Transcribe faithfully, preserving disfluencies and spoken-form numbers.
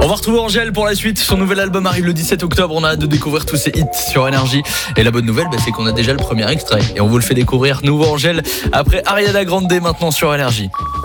On va retrouver Angèle pour la suite. Son nouvel album arrive le dix-sept octobre. On a hâte de découvrir tous ses hits sur Énergie. Et la bonne nouvelle, bah, c'est qu'on a déjà le premier extrait. Et on vous le fait découvrir. Nouveau Angèle après Ariana Grande maintenant sur Énergie.